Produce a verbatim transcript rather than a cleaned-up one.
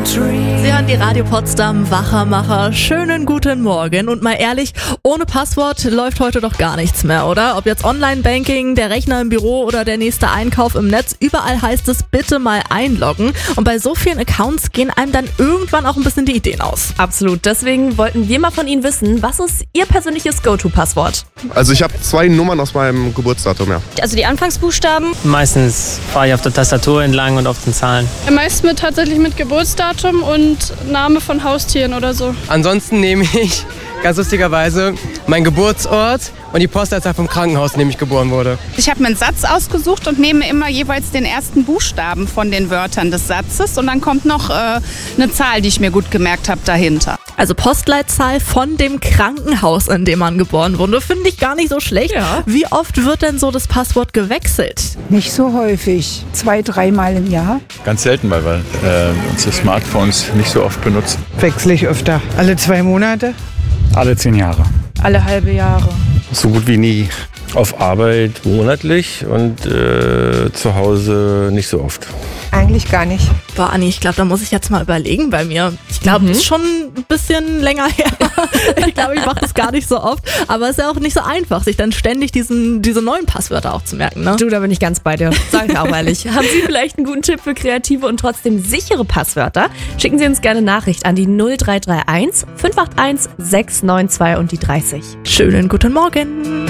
Sie hören die Radio Potsdam Wachermacher. Schönen guten Morgen. Und mal ehrlich, ohne Passwort läuft heute doch gar nichts mehr, oder? Ob jetzt Online-Banking, der Rechner im Büro oder der nächste Einkauf im Netz, überall heißt es bitte mal einloggen. Und bei so vielen Accounts gehen einem dann irgendwann auch ein bisschen die Ideen aus. Absolut. Deswegen wollten wir mal von Ihnen wissen, was ist Ihr persönliches Go-To-Passwort? Also ich habe zwei Nummern aus meinem Geburtsdatum, ja. Also die Anfangsbuchstaben. Meistens fahre ich auf der Tastatur entlang und auf den Zahlen. Meist mit, tatsächlich mit Geburtsdatum und Name von Haustieren oder so. Ansonsten nehme ich ganz lustigerweise meinen Geburtsort und die Postleitzahl vom Krankenhaus, in dem ich geboren wurde. Ich habe mir einen Satz ausgesucht und nehme immer jeweils den ersten Buchstaben von den Wörtern des Satzes und dann kommt noch äh, eine Zahl, die ich mir gut gemerkt habe, dahinter. Also Postleitzahl von dem Krankenhaus, in dem man geboren wurde, finde ich gar nicht so schlecht. Ja. Wie oft wird denn so das Passwort gewechselt? Nicht so häufig, zwei, dreimal im Jahr. Ganz selten, weil wir äh, unsere Smartphones nicht so oft benutzen. Wechsle ich öfter. Alle zwei Monate? Alle zehn Jahre. Alle halbe Jahre. So gut wie nie. Auf Arbeit monatlich und äh, zu Hause nicht so oft. Eigentlich gar nicht. Boah, Anni, ich glaube, da muss ich jetzt mal überlegen bei mir. Ich glaube, Mhm. das ist schon ein bisschen länger her. Ich glaube, ich mache das gar nicht so oft. Aber es ist ja auch nicht so einfach, sich dann ständig diesen, diese neuen Passwörter auch zu merken, ne? Du, da bin ich ganz bei dir. Sag ich auch ehrlich. Haben Sie vielleicht einen guten Tipp für kreative und trotzdem sichere Passwörter? Schicken Sie uns gerne eine Nachricht an die null drei drei eins fünf acht eins sechs neun zwei und die dreißig. Schönen guten Morgen.